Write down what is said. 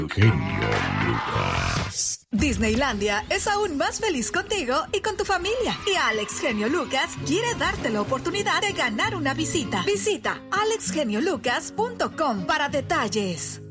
Genio Lucas. Disneylandia es aún más feliz contigo y con tu familia. Y Alex Genio Lucas quiere darte la oportunidad de ganar una visita. Visita alexgeniolucas.com para detalles.